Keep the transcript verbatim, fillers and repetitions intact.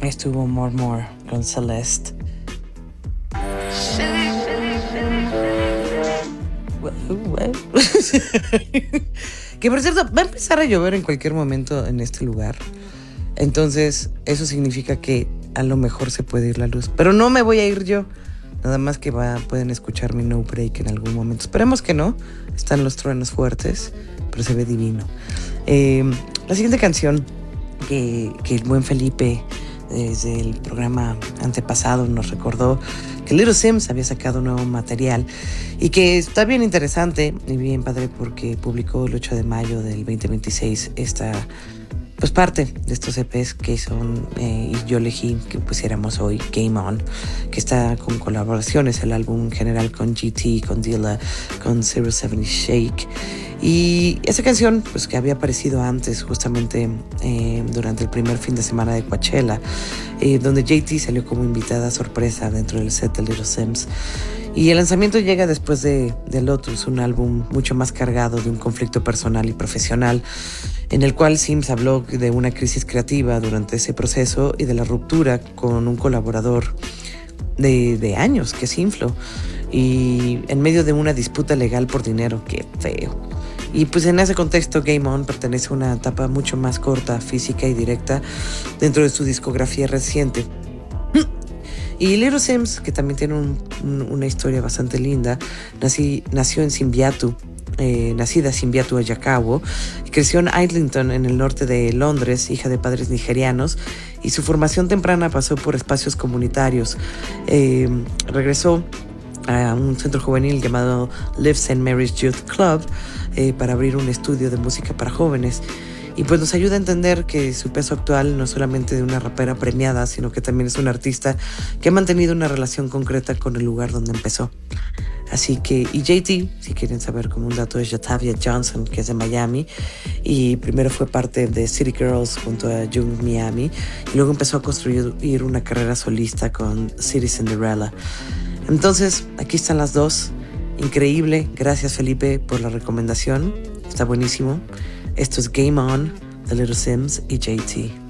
Estuvo More More con Celeste. Que por cierto, va a empezar a llover en cualquier momento en este lugar. Entonces, eso significa que a lo mejor se puede ir la luz. Pero no me voy a ir yo. Nada más que va, pueden escuchar mi no break en algún momento. Esperemos que no. Están los truenos fuertes, pero se ve divino. Eh, la siguiente canción que, que el buen Felipe desde el programa antepasado nos recordó que Little Simz había sacado nuevo material y que está bien interesante y bien padre porque publicó el ocho de mayo del veinte veintiséis esta pues parte de estos E Pes que son eh, y yo elegí que pusiéramos hoy Game On, que está con colaboraciones el álbum en general con G T, con Dilla, con cero siete Shake. Y esa canción, pues que había aparecido antes, justamente eh, durante el primer fin de semana de Coachella, eh, donde J T salió como invitada sorpresa dentro del set de Little Simz. Y el lanzamiento llega después de, de Lotus, un álbum mucho más cargado de un conflicto personal y profesional, en el cual Simz habló de una crisis creativa durante ese proceso y de la ruptura con un colaborador de, de años, que es Inflo, y en medio de una disputa legal por dinero. ¡Qué feo! Y pues en ese contexto Game On pertenece a una etapa mucho más corta, física y directa dentro de su discografía reciente. Y Little Simz, que también tiene un, un, una historia bastante linda, nací, nació en Simbiatu, eh, nacida en Simbiatu, Ayacabo, creció en Islington, en el norte de Londres, hija de padres nigerianos, y su formación temprana pasó por espacios comunitarios. Eh, regresó a un centro juvenil llamado Live Saint Mary's Youth Club eh, para abrir un estudio de música para jóvenes. Y pues nos ayuda a entender que su peso actual no es solamente de una rapera premiada, sino que también es una artista que ha mantenido una relación concreta con el lugar donde empezó. Así que, y J T, si quieren saber como un dato, es Jatavia Johnson, que es de Miami, y primero fue parte de City Girls junto a Young Miami, y luego empezó a construir una carrera solista con City Cinderella. Entonces, aquí están las dos. Increíble. Gracias, Felipe, por la recomendación. Está buenísimo. Esto es Game On de Little Simz y J T.